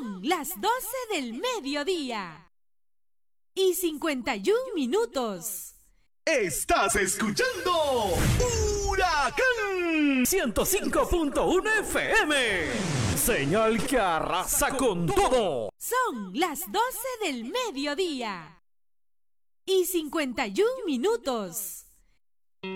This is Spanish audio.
Son las 12 del mediodía y 51 minutos. Estás escuchando Huracán 105.1 FM. Señal que arrasa con todo. Son las 12 del mediodía y 51 minutos.